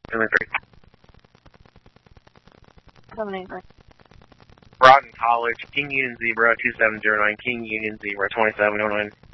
73. 783. Broughton College, King Union Zebra 2709, King Union Zebra 2709.